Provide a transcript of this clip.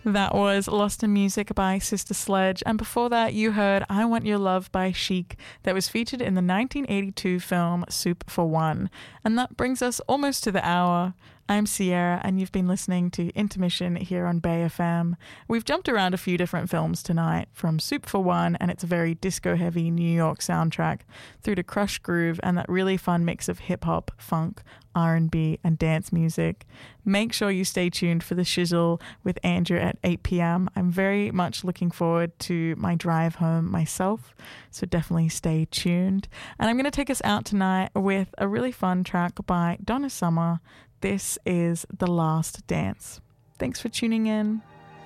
That was Lost in Music by Sister Sledge, and before that you heard I Want Your Love by Chic, that was featured in the 1982 film Soup for One. And that brings us almost to the hour. I'm Sierra, and you've been listening to Intermission here on Bay FM. We've jumped around a few different films tonight, from Soup for One and its very disco-heavy New York soundtrack, through to Crush Groove and that really fun mix of hip-hop, funk, R&B and dance music. Make sure you stay tuned for The Shizzle with Andrew at 8 p.m. I'm very much looking forward to my drive home myself, so definitely stay tuned. And I'm going to take us out tonight with a really fun track by Donna Summer. This is The Last Dance. Thanks for tuning in.